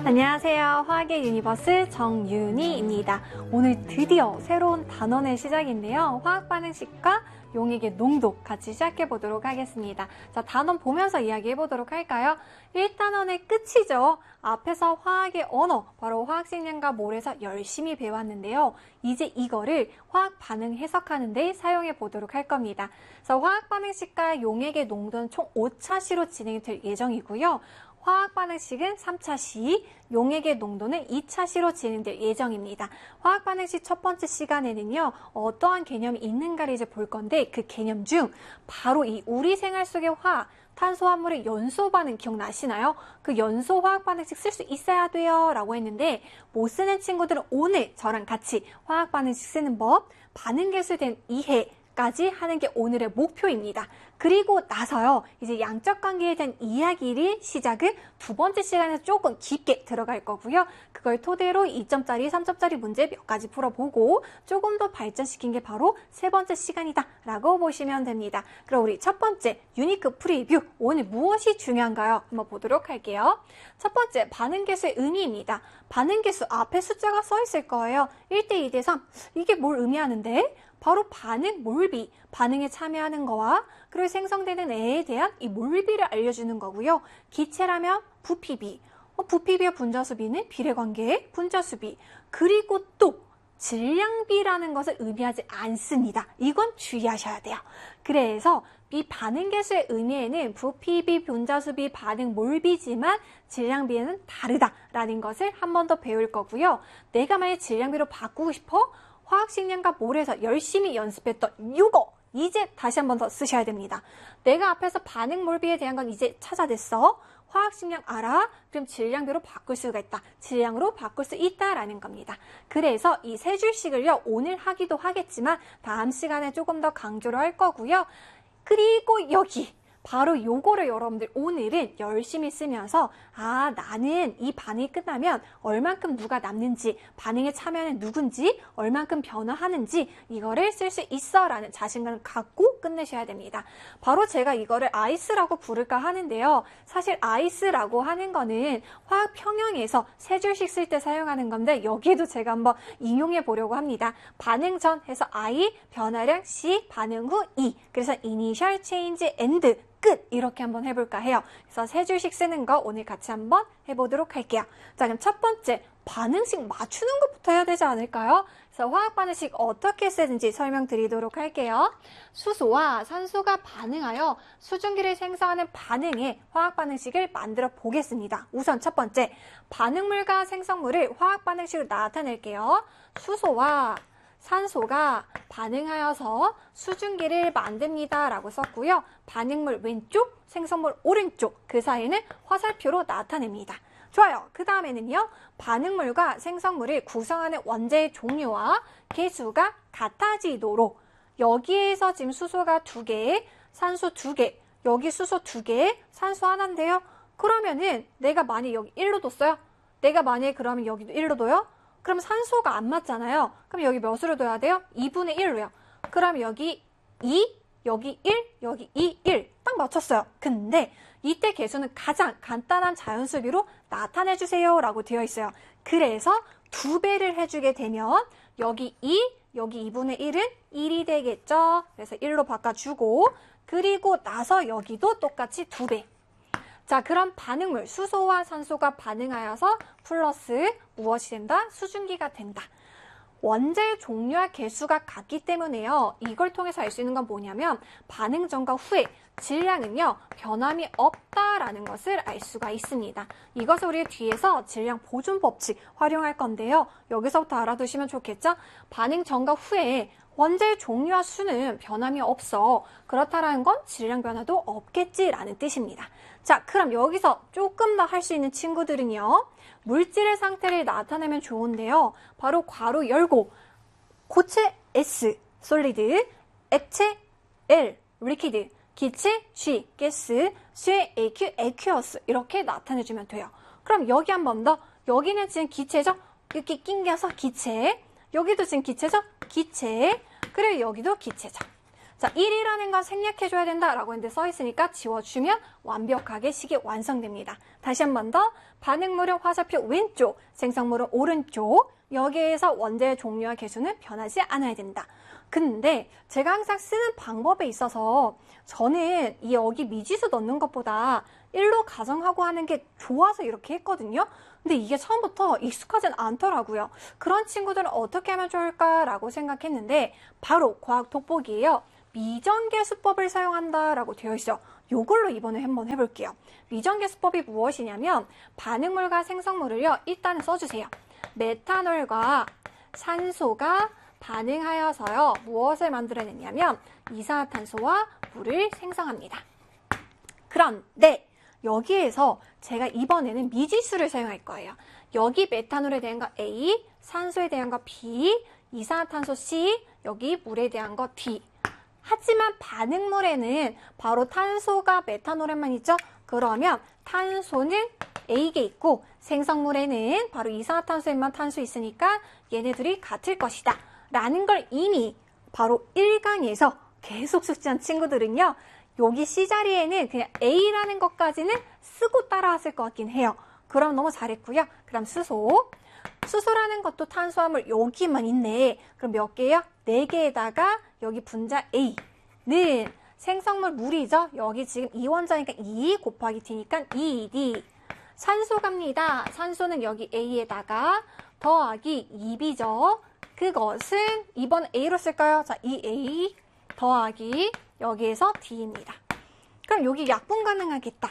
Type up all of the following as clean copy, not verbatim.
안녕하세요. 화학의 유니버스 정윤희입니다. 오늘 드디어 새로운 단원의 시작인데요. 화학 반응식과 용액의 농도 같이 시작해 보도록 하겠습니다. 자, 단원 보면서 이야기해 보도록 할까요? 1단원의 끝이죠. 앞에서 화학의 언어, 바로 화학식량과 몰에서 열심히 배웠는데요. 이제 이거를 화학 반응 해석하는 데 사용해 보도록 할 겁니다. 그래서 화학 반응식과 용액의 농도는 총 5차 시로 진행이 될 예정이고요. 화학 반응식은 3차 시, 용액의 농도는 2차 시로 진행될 예정입니다. 화학 반응식 첫 번째 시간에는요, 어떠한 개념이 있는가를 이제 볼 건데, 그 개념 중 바로 이 우리 생활 속의 화학, 탄소화물의 연소 반응 기억나시나요? 그 연소 화학 반응식 쓸 수 있어야 돼요 라고 했는데, 못 쓰는 친구들은 오늘 저랑 같이 화학 반응식 쓰는 법, 반응 개수에 대한 이해까지 하는 게 오늘의 목표입니다. 그리고 나서요, 이제 양적 관계에 대한 이야기를 시작을 두 번째 시간에서 조금 깊게 들어갈 거고요. 그걸 토대로 2점짜리, 3점짜리 문제 몇 가지 풀어보고 조금 더 발전시킨 게 바로 세 번째 시간이다 라고 보시면 됩니다. 그럼 우리 첫 번째 유니크 프리뷰, 오늘 무엇이 중요한가요? 한번 보도록 할게요. 첫 번째, 반응 개수의 의미입니다. 반응 개수 앞에 숫자가 써 있을 거예요. 1대 2대 3. 이게 뭘 의미하는데? 바로 반응 몰비, 반응에 참여하는 거와 그리고 생성되는 애에 대한 이 몰비를 알려주는 거고요. 기체라면 부피비, 부피비와 분자수비는 비례관계의 분자수비, 그리고 또 질량비라는 것을 의미하지 않습니다. 이건 주의하셔야 돼요. 그래서 이 반응 개수의 의미에는 부피비, 분자수비, 반응 몰비지만 질량비에는 다르다라는 것을 한 번 더 배울 거고요. 내가 만약 질량비로 바꾸고 싶어? 화학식량과 몰에서 열심히 연습했던 이거 이제 다시 한 번 더 쓰셔야 됩니다. 내가 앞에서 반응 몰비에 대한 건 이제 찾아냈어. 화학식량 알아? 그럼 질량비로 바꿀 수가 있다. 질량으로 바꿀 수 있다라는 겁니다. 그래서 이 세 줄씩을요, 오늘 하기도 하겠지만 다음 시간에 조금 더 강조를 할 거고요. 그리고 여기 바로 요거를 여러분들 오늘은 열심히 쓰면서 나는 이 반응이 끝나면 얼만큼 누가 남는지, 반응에 참여하는 누군지, 얼만큼 변화하는지 이거를 쓸 수 있어 라는 자신감을 갖고 끝내셔야 됩니다. 바로 제가 이거를 아이스라고 부를까 하는데요. 사실 아이스라고 하는 거는 화학 평형에서 세 줄씩 쓸 때 사용하는 건데 여기에도 제가 한번 인용해 보려고 합니다. 반응 전 해서 I, 변화량 C, 반응 후 E. 그래서 initial change and 끝! 이렇게 한번 해볼까 해요. 그래서 세 줄씩 쓰는 거 오늘 같이 한번 해보도록 할게요. 자, 그럼 첫 번째, 반응식 맞추는 것부터 해야 되지 않을까요? 그래서 화학 반응식 어떻게 쓰는지 설명드리도록 할게요. 수소와 산소가 반응하여 수증기를 생성하는 반응의 화학 반응식을 만들어 보겠습니다. 우선 첫 번째, 반응물과 생성물을 화학 반응식으로 나타낼게요. 수소와 산소가 반응하여서 수증기를 만듭니다 라고 썼고요. 반응물 왼쪽, 생성물 오른쪽, 그 사이에는 화살표로 나타냅니다. 좋아요. 그 다음에는요, 반응물과 생성물을 구성하는 원자의 종류와 개수가 같아지도록 여기에서 지금 수소가 2개, 산소 2개, 여기 수소 2개, 산소 하나인데요. 그러면은 내가 만약에 여기 1로 뒀어요? 내가 만약에 그러면 여기도 1로 둬요? 그럼 산소가 안 맞잖아요. 그럼 여기 몇으로 둬야 돼요? 2분의 1로요. 그럼 여기 2, 여기 1, 여기 2, 1. 딱 맞췄어요. 근데 이때 개수는 가장 간단한 자연수비로 나타내주세요 라고 되어 있어요. 그래서 2배를 해주게 되면 여기 2, 여기 2분의 1은 1이 되겠죠. 그래서 1로 바꿔주고 그리고 나서 여기도 똑같이 2배. 자, 그럼 반응물, 수소와 산소가 반응하여서 플러스 무엇이 된다? 수증기가 된다. 원자의 종류와 개수가 같기 때문에요. 이걸 통해서 알 수 있는 건 뭐냐면 반응 전과 후에 질량은요, 변함이 없다라는 것을 알 수가 있습니다. 이것을 우리 뒤에서 질량 보존 법칙 활용할 건데요. 여기서부터 알아두시면 좋겠죠? 반응 전과 후에 원자의 종류와 수는 변함이 없어. 그렇다라는 건 질량 변화도 없겠지라는 뜻입니다. 자, 그럼 여기서 조금 더 할 수 있는 친구들은요. 물질의 상태를 나타내면 좋은데요. 바로 괄호 열고 고체 S, 솔리드, 액체 L, 리퀴드, 기체 G, 가스, 수의 AQ, aqueous 이렇게 나타내주면 돼요. 그럼 여기 한 번 더. 여기는 지금 기체죠? 이렇게 낑겨서 기체. 여기도 지금 기체죠? 기체. 그리고 여기도 기체죠. 자, 1이라는 건 생략해줘야 된다라고 했는데 써있으니까 지워주면 완벽하게 식이 완성됩니다. 다시 한 번 더. 반응물은 화살표 왼쪽, 생성물은 오른쪽. 여기에서 원자의 종류와 개수는 변하지 않아야 된다. 근데 제가 항상 쓰는 방법에 있어서 저는 이 여기 미지수 넣는 것보다 1로 가정하고 하는 게 좋아서 이렇게 했거든요. 근데 이게 처음부터 익숙하진 않더라고요. 그런 친구들은 어떻게 하면 좋을까라고 생각했는데 바로 과학 돋보기예요. 미정계수법을 사용한다라고 되어 있죠. 요걸로 이번에 한번 해볼게요. 미정계수법이 무엇이냐면 반응물과 생성물을요. 일단은 써주세요. 메탄올과 산소가 반응하여서요. 무엇을 만들어내냐면 이산화탄소와 물을 생성합니다. 그런데 여기에서 제가 이번에는 미지수를 사용할 거예요. 여기 메탄올에 대한 거 A, 산소에 대한 거 B, 이산화탄소 C, 여기 물에 대한 거 D. 하지만 반응물에는 바로 탄소가 메탄올에만 있죠? 그러면 탄소는 A에 있고 생성물에는 바로 이산화탄소에만 탄소 있으니까 얘네들이 같을 것이다. 라는 걸 이미 바로 1강에서 계속 숙지한 친구들은요. 여기 C자리에는 그냥 A라는 것까지는 쓰고 따라왔을 것 같긴 해요. 그럼 너무 잘했고요. 그 다음 수소. 수소라는 것도 탄수화물 여기만 있네. 그럼 몇 개요? 4개에다가 여기 분자 A는 생성물 물이죠. 여기 지금 2원자니까 2 곱하기 D니까 2D. 산소 갑니다. 산소는 여기 A에다가 더하기 2B죠. 그것은 이번 A로 쓸까요? 자, 2A 더하기 여기에서 D입니다. 그럼 여기 약분 가능하겠다.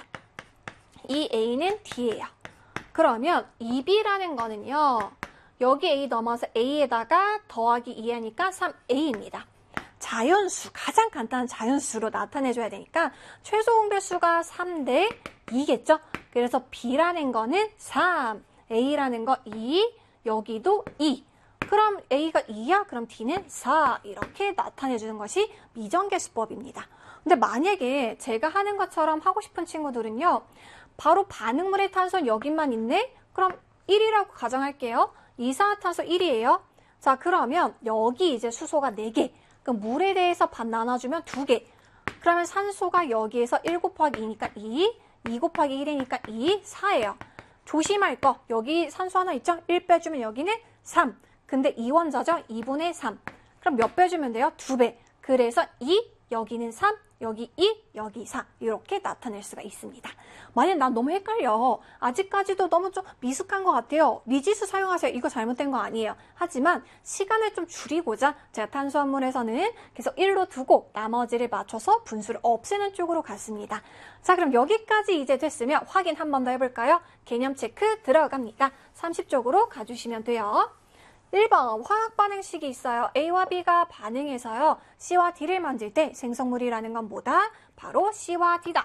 이 A는 D예요. 그러면 2B라는 거는요. 여기 A 넘어서 A에다가 더하기 2 하니까 3A입니다. 자연수, 가장 간단한 자연수로 나타내줘야 되니까 최소 공배수가 3대 2겠죠? 그래서 B라는 거는 3, A라는 거 2, 여기도 2. 그럼 A가 2야? 그럼 D는 4. 이렇게 나타내주는 것이 미정계수법입니다. 근데 만약에 제가 하는 것처럼 하고 싶은 친구들은요. 바로 반응물의 탄소는 여기만 있네? 그럼 1이라고 가정할게요. 이산화탄소 1이에요. 자, 그러면 여기 이제 수소가 4개. 그럼 물에 대해서 반 나눠주면 2개. 그러면 산소가 여기에서 1 곱하기 2니까 2, 2 곱하기 1이니까 2, 4예요. 조심할 거. 여기 산소 하나 있죠? 1 빼주면 여기는 3. 근데 2원자죠? 2분의 3. 그럼 몇 배 주면 돼요? 2배. 그래서 2, 여기는 3, 여기 2, 여기 4. 이렇게 나타낼 수가 있습니다. 만약 난 너무 헷갈려. 아직까지도 너무 좀 미숙한 것 같아요. 미지수 사용하세요. 이거 잘못된 거 아니에요. 하지만 시간을 좀 줄이고자 제가 탄수화물에서는 계속 1로 두고 나머지를 맞춰서 분수를 없애는 쪽으로 갔습니다. 자, 그럼 여기까지 이제 됐으면 확인 한 번 더 해볼까요? 개념 체크 들어갑니다. 30쪽으로 가주시면 돼요. 1번 화학 반응식이 있어요. A와 B가 반응해서요. C와 D를 만들 때 생성물이라는 건 뭐다? 바로 C와 D다.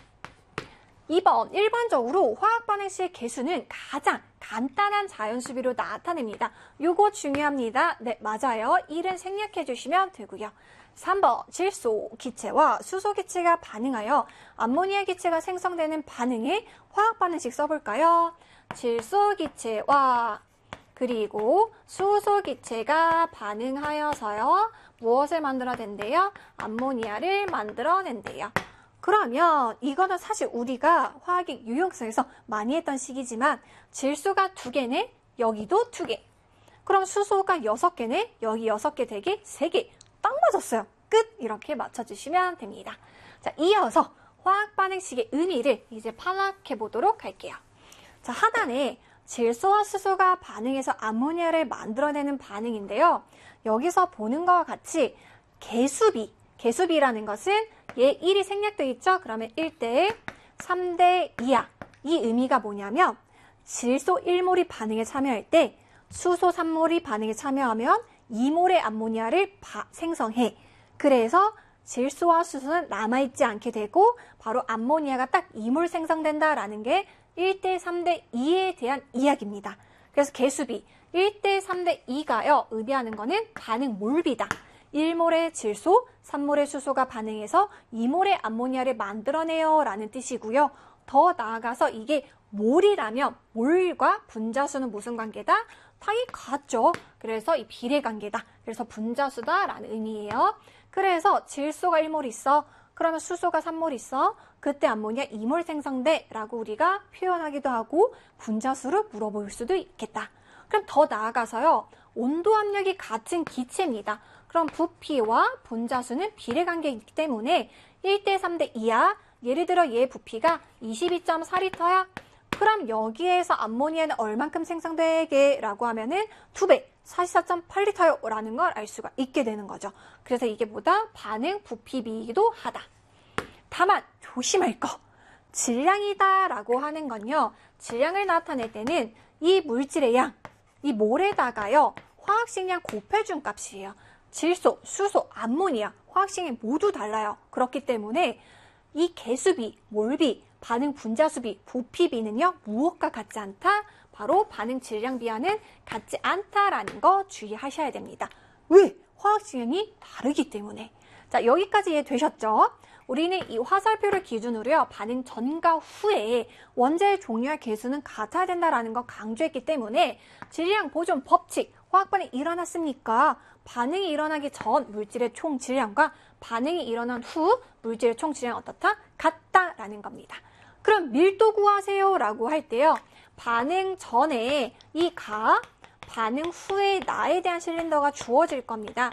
2번 일반적으로 화학 반응식의 개수는 가장 간단한 자연수비로 나타냅니다. 요거 중요합니다. 네, 맞아요. 1은 생략해 주시면 되고요. 3번 질소 기체와 수소 기체가 반응하여 암모니아 기체가 생성되는 반응에 화학 반응식 써볼까요? 질소 기체와 그리고 수소 기체가 반응하여서요. 무엇을 만들어낸대요? 암모니아를 만들어낸대요. 그러면 이거는 사실 우리가 화학의 유형성에서 많이 했던 식이지만 질소가 2개네? 여기도 2개. 그럼 수소가 6개네? 여기 6개 되게 3개. 딱 맞았어요. 끝! 이렇게 맞춰주시면 됩니다. 자, 이어서 화학 반응식의 의미를 이제 파악해 보도록 할게요. 자, 하단에 질소와 수소가 반응해서 암모니아를 만들어내는 반응인데요. 여기서 보는 것과 같이 개수비라는 것은 얘 1이 생략되어 있죠? 그러면 1대 3대 2야. 이 의미가 뭐냐면 질소 1몰이 반응에 참여할 때 수소 3몰이 반응에 참여하면 2몰의 암모니아를 생성해. 그래서 질소와 수소는 남아있지 않게 되고 바로 암모니아가 딱 2몰 생성된다라는 게 1대 3대 2에 대한 이야기입니다. 그래서 개수비 1대 3대 2가요. 의미하는 거는 반응 몰비다. 1몰의 질소, 3몰의 수소가 반응해서 2몰의 암모니아를 만들어내요 라는 뜻이고요. 더 나아가서 이게 몰이라면 몰과 분자수는 무슨 관계다? 당연히 같죠. 그래서 이 비례관계다. 그래서 분자수다 라는 의미예요. 그래서 질소가 1몰 있어. 그러면 수소가 3몰 있어. 그때 암모니아 2몰 생성돼 라고 우리가 표현하기도 하고 분자수를 물어볼 수도 있겠다. 그럼 더 나아가서요. 온도 압력이 같은 기체입니다. 그럼 부피와 분자수는 비례관계이기 때문에 1대 3대 2야. 예를 들어 얘 부피가 22.4L야. 그럼 여기에서 암모니아는 얼만큼 생성되게 라고 하면은 2배, 44.8L요 라는 걸 알 수가 있게 되는 거죠. 그래서 이게 뭐다? 반응 부피비이기도 하다. 다만 조심할 거. 질량이다 라고 하는 건요. 질량을 나타낼 때는 이 물질의 양, 이 몰에다가요. 화학식량 곱해준 값이에요. 질소, 수소, 암모니아, 화학식량 모두 달라요. 그렇기 때문에 이 개수비, 몰비, 반응 분자수비, 부피비는요. 무엇과 같지 않다? 바로 반응 질량비와는 같지 않다라는 거 주의하셔야 됩니다. 왜? 화학식량이 다르기 때문에. 자, 여기까지 이해되셨죠? 우리는 이 화살표를 기준으로요. 반응 전과 후에 원자의 종류와 개수는 같아야 된다라는 거 강조했기 때문에 질량 보존 법칙, 화학 반응이 일어났습니까? 반응이 일어나기 전 물질의 총 질량과 반응이 일어난 후 물질의 총 질량이 어떻다? 같다라는 겁니다. 그럼 밀도 구하세요 라고 할 때요. 반응 전에 이 가, 반응 후에 나에 대한 실린더가 주어질 겁니다.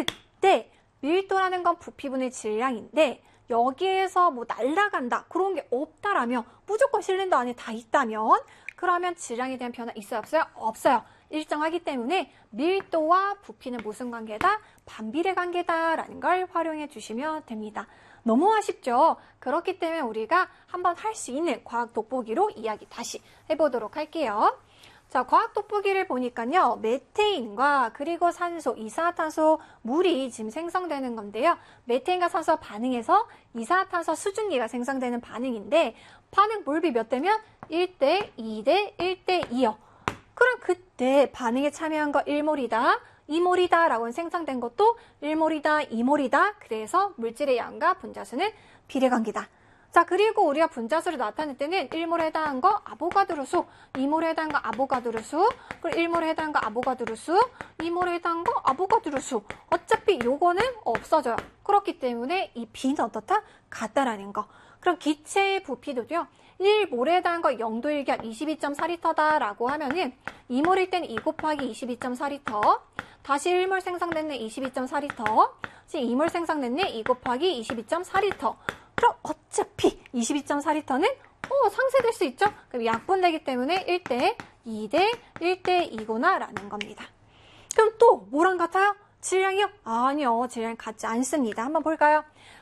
그때 밀도라는 건 부피분의 질량인데 여기에서 뭐 날아간다 그런 게 없다라면 무조건 실린더 안에 다 있다면 그러면 질량에 대한 변화 있어요? 없어요? 없어요. 일정하기 때문에 밀도와 부피는 무슨 관계다? 반비례 관계다라는 걸 활용해 주시면 됩니다. 너무 아쉽죠? 그렇기 때문에 우리가 한번 할 수 있는 과학 돋보기로 이야기 다시 해보도록 할게요. 자, 과학 돋보기를 보니까요. 메테인과 그리고 산소, 이산화탄소, 물이 지금 생성되는 건데요. 메테인과 산소가 반응해서 이산화탄소 수증기가 생성되는 반응인데 반응 몰비 몇 대면 1대 2대 1대 2요. 그럼 그때 반응에 참여한 거 1몰이다, 2몰이다 라고 생성된 것도 1몰이다, 2몰이다. 그래서 물질의 양과 분자수는 비례관계다. 자, 그리고 우리가 분자수를 나타낼 때는 1몰에 해당한 거 아보가드로 수, 2몰에 해당한 거 아보가드로 수, 그리고 1몰에 해당한 거 아보가드로 수, 2몰에 해당한 거 아보가드로 수. 어차피 요거는 없어져요. 그렇기 때문에 이 B는 어떻다? 같다라는 거. 그럼 기체의 부피도요. 1몰에 해당한 거 0도 1겹 22.4L다 라고 하면은 2몰일 때는 2 곱하기 22.4L, 다시 1몰 생성됐네 22.4L, 지금 2몰 생성됐네 2 곱하기 22.4L. 그럼 어차피 22.4L는 상쇄될 수 있죠? 그럼 약분되기 때문에 1대 2대 1대 2구나 라는 겁니다. 그럼 또 뭐랑 같아요? 질량이요? 아니요. 질량이 같지 않습니다. 한번 볼까요?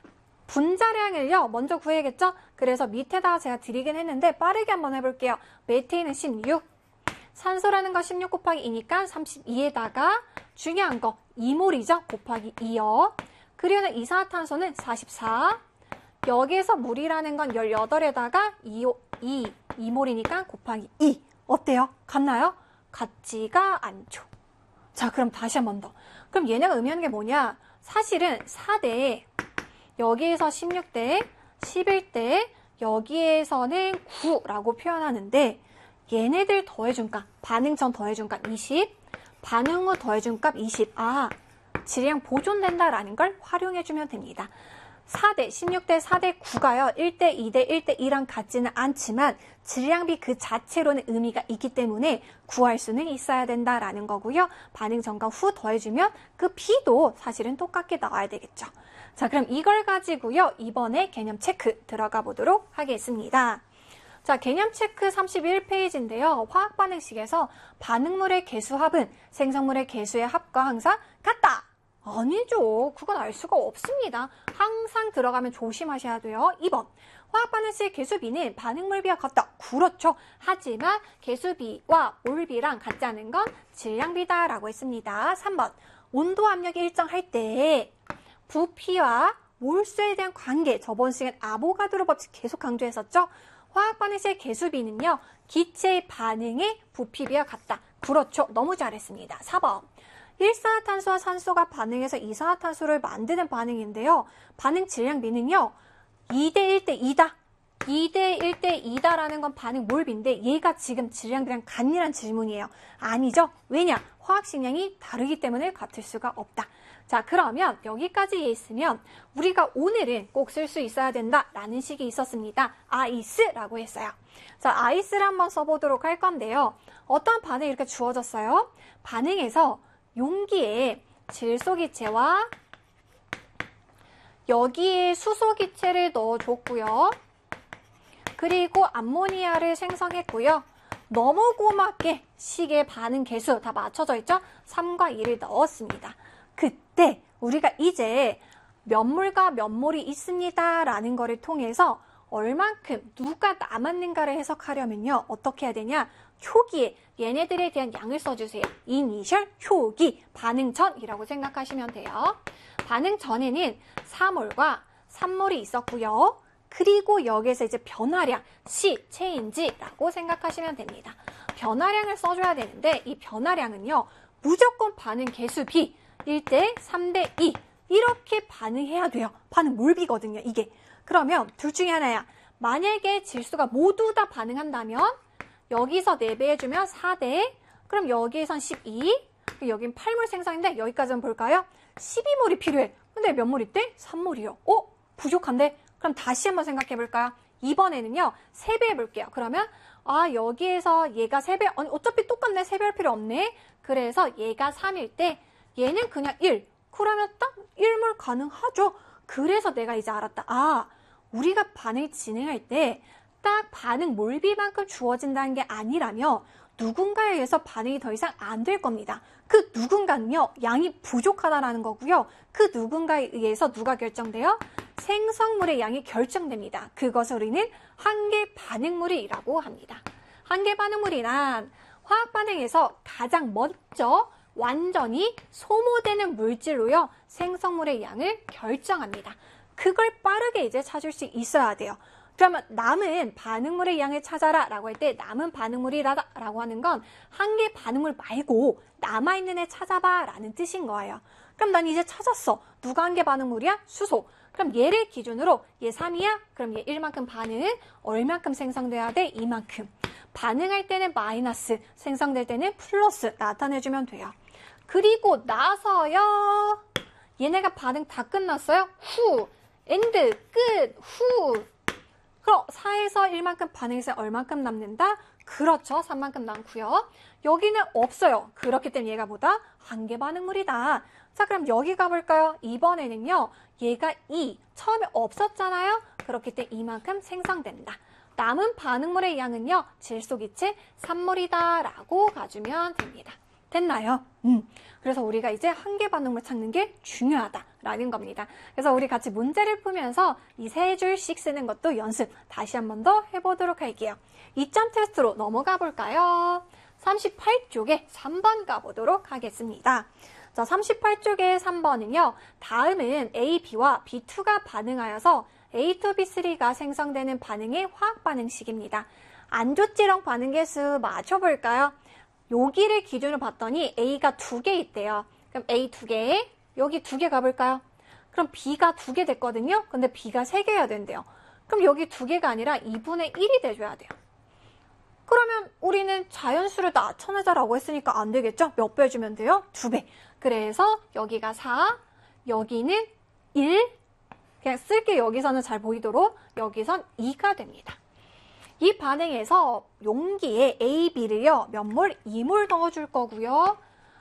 분자량을요. 먼저 구해야겠죠? 그래서 밑에다가 제가 드리긴 했는데 빠르게 한번 해볼게요. 메테인은 16, 산소라는 거 16 곱하기 2니까 32에다가 중요한 거 2몰이죠? 곱하기 2요. 그리고 이산화탄소는 44, 여기에서 물이라는 건 18에다가 2몰이니까 곱하기 2. 어때요? 같나요? 같지가 않죠. 자, 그럼 다시 한 번 더. 그럼 얘네가 의미하는 게 뭐냐? 사실은 4대, 여기에서 16대, 11대, 여기에서는 9라고 표현하는데 얘네들 더해준 값, 반응 전 더해준 값 20, 반응 후 더해준 값 20. 아, 질량 보존된다라는 걸 활용해주면 됩니다. 4대, 16대 4대 9가요. 1대 2대 1대 2랑 같지는 않지만 질량비 그 자체로는 의미가 있기 때문에 구할 수는 있어야 된다라는 거고요. 반응 전과 후 더해주면 그 B도 사실은 똑같게 나와야 되겠죠. 자, 그럼 이걸 가지고요. 이번에 개념 체크 들어가 보도록 하겠습니다. 자, 개념 체크 31페이지인데요. 화학 반응식에서 반응물의 개수합은 생성물의 개수의 합과 항상 같다. 아니죠. 그건 알 수가 없습니다. 항상 들어가면 조심하셔야 돼요. 2번. 화학 반응식 개수비는 반응물비와 같다. 그렇죠. 하지만 개수비와 몰비랑 같지 않은 건 질량비다라고 했습니다. 3번. 온도 압력이 일정할 때 부피와 몰수에 대한 관계. 저번 시간 아보가드로 법칙 계속 강조했었죠. 화학 반응식 개수비는요. 기체의 반응의 부피비와 같다. 그렇죠. 너무 잘했습니다. 4번. 일산화탄소와 산소가 반응해서 이산화탄소를 만드는 반응인데요. 반응 질량비는요. 2대 1대 2다. 2대 1대 2다라는 건 반응 몰비인데 얘가 지금 질량이랑 같니란 질문이에요. 아니죠? 왜냐? 화학식량이 다르기 때문에 같을 수가 없다. 자, 그러면 여기까지 있으면 우리가 오늘은 꼭 쓸 수 있어야 된다라는 식이 있었습니다. 아이스라고 했어요. 자, 아이스를 한번 써보도록 할 건데요. 어떤 반응이 이렇게 주어졌어요? 반응에서 용기에 질소기체와 여기에 수소기체를 넣어줬고요. 그리고 암모니아를 생성했고요. 너무 고맙게 식의 반응 개수 다 맞춰져 있죠? 3과 2를 넣었습니다. 그때 우리가 이제 몇 몰과 몇 몰이 있습니다 라는 거를 통해서 얼만큼 누가 남았는가를 해석하려면요. 어떻게 해야 되냐? 효기에 얘네들에 대한 양을 써주세요. 이니셜 효기 반응 전이라고 생각하시면 돼요. 반응 전에는 4몰과 3몰이 있었고요. 그리고 여기에서 이제 변화량, C, 체인지라고 생각하시면 됩니다. 변화량을 써줘야 되는데 이 변화량은요. 무조건 반응 개수 B, 1대 3대 2 이렇게 반응해야 돼요. 반응 몰비거든요. 이게. 그러면 둘 중에 하나야. 만약에 질소가 모두 다 반응한다면 여기서 4배 해주면 4대, 그럼 여기에선 12, 여긴 8몰 생성인데 여기까지 한번 볼까요? 12몰이 필요해. 근데 몇 몰 있대? 3몰이요. 부족한데? 그럼 다시 한번 생각해 볼까요? 이번에는요. 3배 해볼게요. 그러면 여기에서 얘가 3배, 어차피 똑같네. 3배 할 필요 없네. 그래서 얘가 3일 때 얘는 그냥 1. 그러면 딱 1몰 가능하죠. 그래서 내가 이제 알았다. 우리가 반응을 진행할 때 딱 반응 몰비만큼 주어진다는 게 아니라며 누군가에 의해서 반응이 더 이상 안 될 겁니다. 그 누군가는요. 양이 부족하다라는 거고요. 그 누군가에 의해서 누가 결정돼요? 생성물의 양이 결정됩니다. 그것을 우리는 한계 반응물이라고 합니다. 한계 반응물이란 화학 반응에서 가장 먼저 완전히 소모되는 물질로요. 생성물의 양을 결정합니다. 그걸 빠르게 이제 찾을 수 있어야 돼요. 그러면 남은 반응물의 양을 찾아라 라고 할 때 남은 반응물이라고 하는 건 한계 반응물 말고 남아있는 애 찾아봐 라는 뜻인 거예요. 그럼 난 이제 찾았어. 누가 한계 반응물이야? 수소. 그럼 얘를 기준으로 얘 3이야? 그럼 얘 1만큼 반응 얼만큼 생성돼야 돼? 이만큼. 반응할 때는 마이너스, 생성될 때는 플러스 나타내주면 돼요. 그리고 나서요. 얘네가 반응 다 끝났어요? 후. 엔드. 끝. 후. 그럼 4에서 1만큼 반응해서 얼만큼 남는다? 그렇죠. 3만큼 남고요. 여기는 없어요. 그렇기 때문에 얘가 뭐다? 한계 반응물이다. 자, 그럼 여기 가볼까요? 이번에는요. 얘가 2. 처음에 없었잖아요. 그렇기 때문에 이만큼 생성된다. 남은 반응물의 양은요. 질소기체 3몰이다 라고 가주면 됩니다. 됐나요? 그래서 우리가 이제 한계 반응물 찾는 게 중요하다라는 겁니다. 그래서 우리 같이 문제를 풀면서 이 3줄씩 쓰는 것도 연습 다시 한 번 더 해보도록 할게요. 2점 테스트로 넘어가 볼까요? 38쪽에 3번 가보도록 하겠습니다. 자, 38쪽의 3번은요. 다음은 A, B와 B2가 반응하여서 A2, B3가 생성되는 반응의 화학 반응식입니다. 안조지렁 반응 개수 맞춰볼까요? 여기를 기준으로 봤더니 A가 2개 있대요. 그럼 A 2개, 여기 2개 가볼까요? 그럼 B가 2개 됐거든요. 근데 B가 3개여야 된대요. 그럼 여기 2개가 아니라 2분의 1이 돼줘야 돼요. 그러면 우리는 자연수를 나타내자라고 했으니까 안 되겠죠? 몇 배 해주면 돼요? 2배. 그래서 여기가 4, 여기는 1, 그냥 쓸게 여기서는 잘 보이도록 여기선 2가 됩니다. 이 반응에서 용기에 A, B를요. 몇 몰? 2몰 넣어줄 거고요.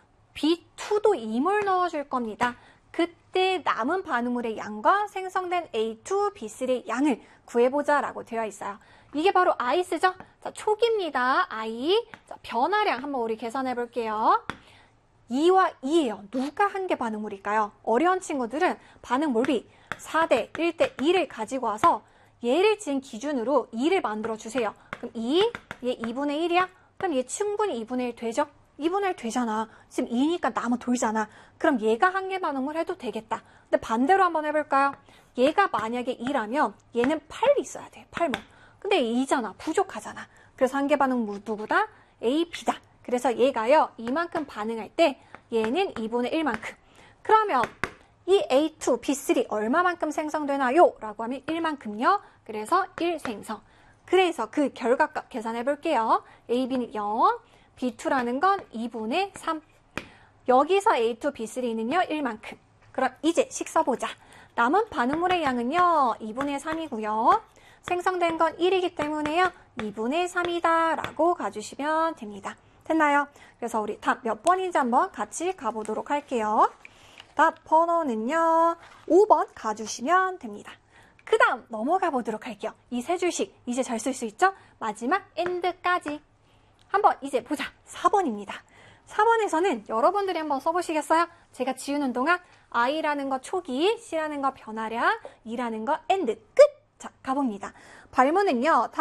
B2도 2몰 넣어줄 겁니다. 그때 남은 반응물의 양과 생성된 A2, B3의 양을 구해보자라고 되어 있어요. 이게 바로 아이스죠? 자, 초기입니다. I. 자, 변화량 한번 우리 계산해 볼게요. 2와 2예요. 누가 한계 반응물일까요? 어려운 친구들은 반응 몰비 4대 1대 2를 가지고 와서 얘를 지금 기준으로 2를 만들어 주세요. 그럼 2, 얘 2분의 1이야? 그럼 얘 충분히 2분의 1 되죠? 2분의 1 되잖아. 지금 2니까 남아 돌잖아. 그럼 얘가 한계 반응물 해도 되겠다. 근데 반대로 한번 해볼까요? 얘가 만약에 2라면 얘는 8 있어야 돼. 8몰. 근데 2잖아. 부족하잖아. 그래서 한계 반응물 누구다? A, B다. 그래서 얘가요. 이만큼 반응할 때 얘는 2분의 1만큼. 그러면 이 A2, B3 얼마만큼 생성되나요? 라고 하면 1만큼요. 그래서 1 생성. 그래서 그 결과값 계산해 볼게요. AB는 0, B2라는 건 2분의 3. 여기서 A2, B3는요, 1만큼. 그럼 이제 식 써보자. 남은 반응물의 양은요, 2분의 3이고요. 생성된 건 1이기 때문에요, 2분의 3이다 라고 가주시면 됩니다. 됐나요? 그래서 우리 답 몇 번인지 한번 같이 가보도록 할게요. 답 번호는요, 5번 가주시면 됩니다. 그 다음 넘어가 보도록 할게요. 이 세 줄씩 이제 잘 쓸 수 있죠? 마지막 AND까지. 한번 이제 보자. 4번입니다. 4번에서는 여러분들이 한번 써보시겠어요? 제가 지우는 동안 I라는 거 초기, C라는 거 변화량, E라는 거 AND 끝! 자, 가봅니다. 발문은요.